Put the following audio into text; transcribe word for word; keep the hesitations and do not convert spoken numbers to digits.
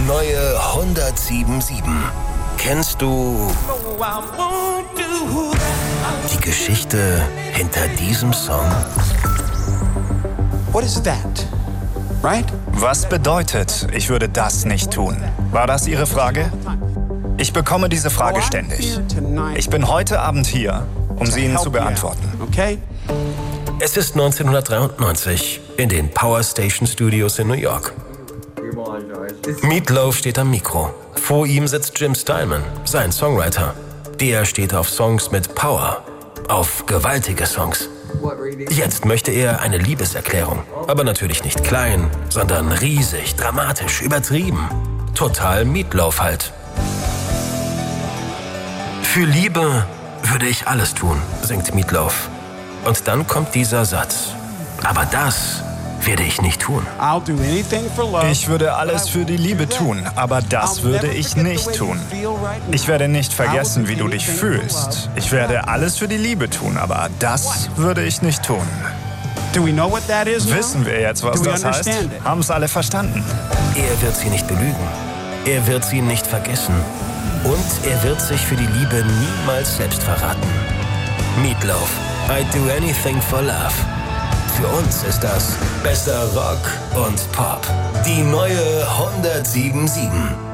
neue hundertsieben Komma sieben. Kennst du die Geschichte hinter diesem Song? What is that? Right? Was bedeutet, ich würde das nicht tun? War das Ihre Frage? Ich bekomme diese Frage ständig. Ich bin heute Abend hier, um sie Ihnen zu beantworten. Okay? Es ist neunzehnhundertdreiundneunzig in den Power Station Studios in New York. Meat Loaf steht am Mikro. Vor ihm sitzt Jim Steinman, sein Songwriter. Der steht auf Songs mit Power, auf gewaltige Songs. Jetzt möchte er eine Liebeserklärung, aber natürlich nicht klein, sondern riesig, dramatisch, übertrieben. Total Meat Loaf halt. Für Liebe würde ich alles tun, singt Meat Loaf. Und dann kommt dieser Satz. Aber das werde ich nicht tun. Ich würde alles für die Liebe tun, aber das würde ich nicht tun. Ich werde nicht vergessen, wie du dich fühlst. Ich werde alles für die Liebe tun, aber das würde ich nicht tun. Wissen wir jetzt, was das heißt? Haben es alle verstanden? Er wird sie nicht belügen. Er wird sie nicht vergessen. Und er wird sich für die Liebe niemals selbst verraten. Meat Loaf, I'd do anything for love. Für uns ist das besser Rock und Pop. Die neue hundertsieben Komma sieben.